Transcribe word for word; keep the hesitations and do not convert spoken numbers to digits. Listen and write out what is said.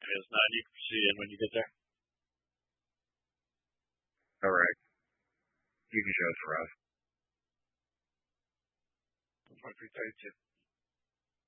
is nine. You can proceed in when you get there. All right. You can show us, Ross. one point three thirty-two.